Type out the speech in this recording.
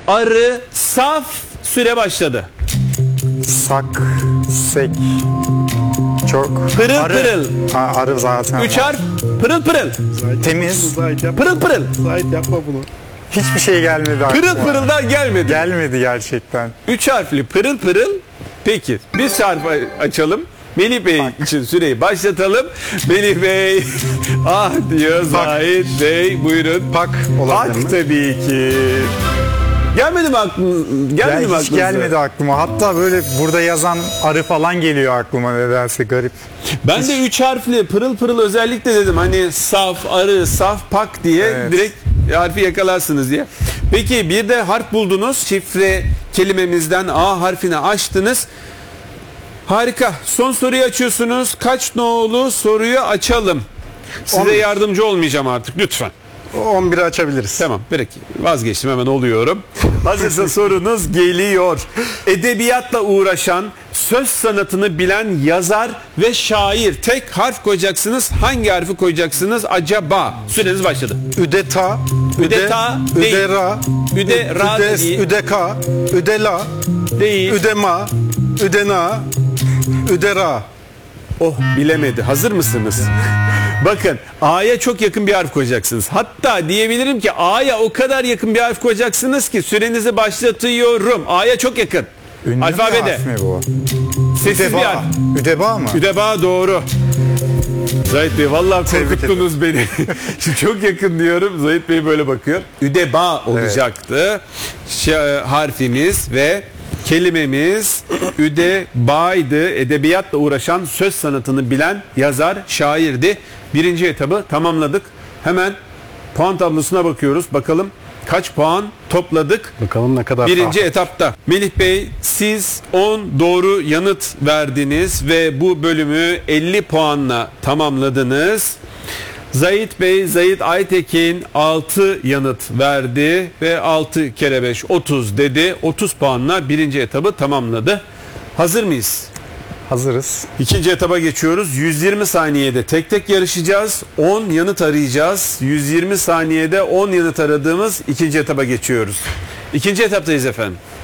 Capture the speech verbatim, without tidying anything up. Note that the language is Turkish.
arı, saf, süre başladı. Sak, sek, çok. Pırıl arı. pırıl. Ha, arı zaten. Üç harf, pırıl pırıl. Temiz. Zahit yapma. Pırıl pırıl. Zahit yapma bunu. Hiçbir şey gelmedi aklıma. Pırıl pırıldan gelmedi. Gelmedi gerçekten. Üç harfli pırıl pırıl. Peki biz harf açalım. Melih Bey için süreyi başlatalım. Melih Bey ah diyor Zahit Bey, buyurun. Pak olabilir mi? Pak tabii ki. Gelmedi mi aklınıza? Gelmedi mi Ya hiç aklınıza? gelmedi aklıma. Hatta böyle burada yazan arı falan geliyor aklıma, nedense garip. Ben de üç harfli pırıl pırıl özellikle dedim. Hani saf, arı, saf, pak diye Evet. direkt harfi yakalarsınız diye. Peki bir de harf buldunuz. Şifre kelimemizden A harfini açtınız. Harika. Son soruyu açıyorsunuz. Kaç nolu soruyu açalım? Size on bir. yardımcı olmayacağım artık lütfen. on biri açabiliriz. Tamam, peki. Vazgeçtim, hemen oluyorum. Hazırsa sorunuz geliyor. Edebiyatla uğraşan, söz sanatını bilen yazar ve şair. Tek harf koyacaksınız. Hangi harfi koyacaksınız acaba? Süreniz başladı. Üdeta, Üdeta üde, değil. üdera, Üdera üdes, değil. üdeka, üdela, Değil. üdema, üdena, üdera. Oh, bilemedi. Hazır mısınız? Bakın, A'ya çok yakın bir harf koyacaksınız. Hatta diyebilirim ki A'ya o kadar yakın bir harf koyacaksınız ki sürenizi başlatıyorum. A'ya çok yakın. Ünlü Alfabede. bir harf mi bu? Sessiz bir Üdeba. harf. Üdeba mı? Üdeba doğru. Zahit Bey vallahi Tebrik korkuttunuz beni. Şimdi çok yakın diyorum. Zahit Bey böyle bakıyor. Üdeba olacaktı. Ş- harfimiz ve kelimemiz üdeba'ydı. Edebiyatla uğraşan, söz sanatını bilen yazar, şairdi. Birinci etabı tamamladık. Hemen puan tablosuna bakıyoruz. Bakalım kaç puan topladık? Bakalım ne kadar. Birinci etapta. Melih Bey, siz on doğru yanıt verdiniz ve bu bölümü elli puanla tamamladınız. Zahit Bey, Zahit Aytekin altı yanıt verdi ve altı kere beş otuz dedi. otuz puanla birinci etabı tamamladı. Hazır mıyız? Hazırız. İkinci etaba geçiyoruz. yüz yirmi saniyede tek tek yarışacağız. on yanıt arayacağız. yüz yirmi saniyede on yanıt aradığımız ikinci etaba geçiyoruz. İkinci etaptayız efendim.